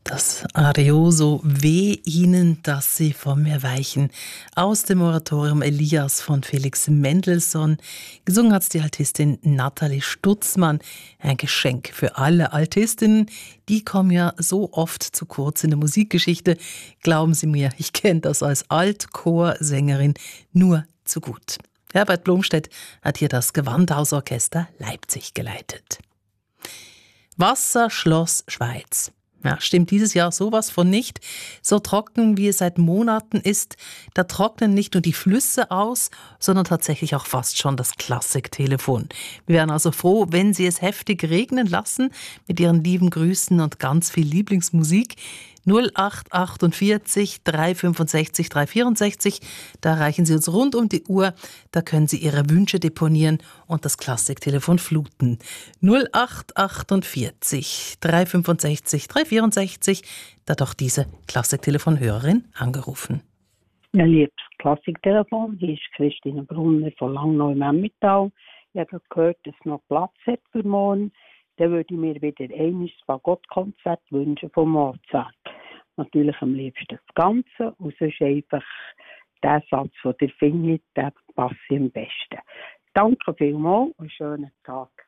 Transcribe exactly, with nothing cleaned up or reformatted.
Das Arioso, weh ihnen, dass sie von mir weichen. Aus dem Oratorium Elias von Felix Mendelssohn. Gesungen hat's die Altistin Nathalie Stutzmann. Ein Geschenk für alle Altistinnen. Die kommen ja so oft zu kurz in der Musikgeschichte. Glauben Sie mir, ich kenne das als Altchorsängerin nur zu gut. Herbert Blomstedt hat hier das Gewandhausorchester Leipzig geleitet. Wasserschloss Schweiz. Ja, stimmt dieses Jahr sowas von nicht. So trocken, wie es seit Monaten ist, da trocknen nicht nur die Flüsse aus, sondern tatsächlich auch fast schon das Klassiktelefon. Wir wären also froh, wenn Sie es heftig regnen lassen, mit Ihren lieben Grüßen und ganz viel Lieblingsmusik. null acht achtundvierzig, drei fünfundsechzig, drei vierundsechzig. Da erreichen Sie uns rund um die Uhr. Da können Sie Ihre Wünsche deponieren und das Klassiktelefon fluten. null acht achtundvierzig, drei fünfundsechzig, drei vierundsechzig. Da hat auch diese Klassiktelefonhörerin angerufen. Ja, liebes Klassiktelefon, hier ist Christine Brunner von Langnau im Emmental. Ich habe gehört, dass es noch Platz hat für morgen. Dann würde ich mir wieder ein Fagottkonzert wünschen von Mozart. Natürlich am liebsten das Ganze und sonst einfach der Satz, den ihr findet, der passt am besten. Danke vielmals und einen schönen Tag.